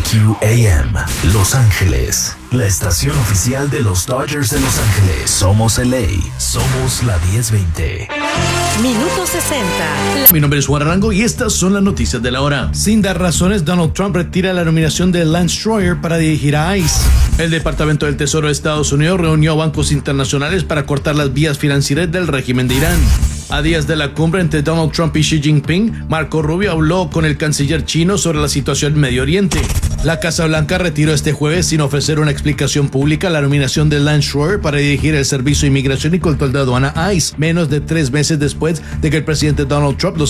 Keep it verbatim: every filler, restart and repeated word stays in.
Q A M, Los Ángeles, la estación oficial de los Dodgers de Los Ángeles. Somos L A, somos la diez veinte. Minuto sesenta. Mi nombre es Juan Arango y estas son las noticias de la hora. Sin dar razones, Donald Trump retira la nominación de Lance Troyer para dirigir a ICE. El Departamento del Tesoro de Estados Unidos reunió a bancos internacionales para cortar las vías financieras del régimen de Irán. A días de la cumbre entre Donald Trump y Xi Jinping, Marco Rubio habló con el canciller chino sobre la situación en Medio Oriente. La Casa Blanca retiró este jueves, sin ofrecer una explicación pública, la nominación de Lance Troyer para dirigir el Servicio de Inmigración y Control de Aduana ICE, menos de tres meses después de que el presidente Donald Trump los